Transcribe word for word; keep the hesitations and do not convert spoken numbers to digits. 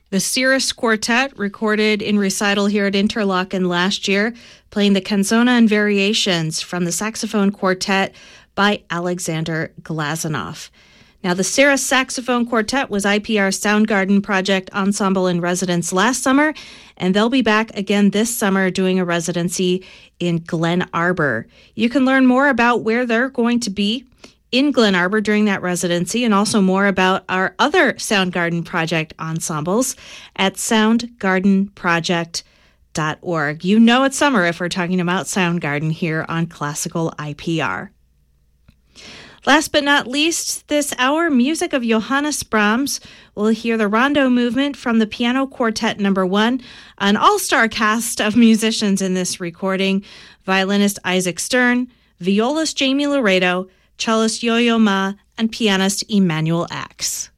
The Cirrus Quartet recorded in recital here at Interlochen last year, playing the Canzona and Variations from the Saxophone Quartet by Alexander Glazunov. Now, the Cirrus Saxophone Quartet was I P R's Soundgarden Project Ensemble in residence last summer, and they'll be back again this summer doing a residency in Glen Arbor. You can learn more about where they're going to be in Glen Arbor during that residency, and also more about our other Soundgarden Project ensembles at soundgarden project dot org. You know it's summer if we're talking about Soundgarden here on Classical I P R. Last but not least, this hour, music of Johannes Brahms. We'll hear the Rondo Movement from the Piano Quartet Number One, an all-star cast of musicians in this recording: violinist Isaac Stern, violist Jamie Laredo, cellist Yo-Yo Ma, and pianist Emmanuel Axe.